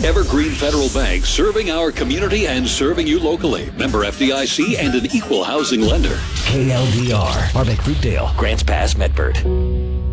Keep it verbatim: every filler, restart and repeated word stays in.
Evergreen Federal Bank, serving our community and serving you locally. Member F D I C and an equal housing lender. K L D R, Harvick, Fruitdale, Grants Pass, Medford.